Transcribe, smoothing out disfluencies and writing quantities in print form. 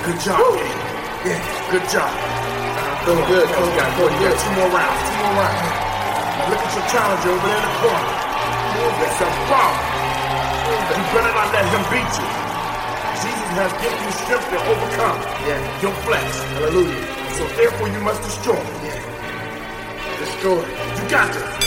Good job, King. Yeah, good job. Doing good, Coach. You got two more rounds. Now look at your challenger over there in the corner. That's a problem. You better not let him beat you. Jesus has given you strength to overcome your flesh. Hallelujah. So therefore you must destroy. Destroy. You got this.